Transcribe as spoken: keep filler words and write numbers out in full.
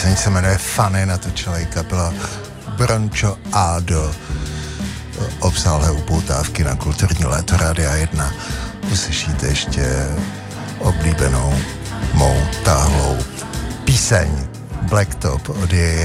píseň se jmenuje Funny, natočila ji kapela Broncho Ado. Obsáhlé upoutávky na kulturní léto Rádia jedna. Uslyšíte ještě oblíbenou mou táhlou píseň Blacktop od její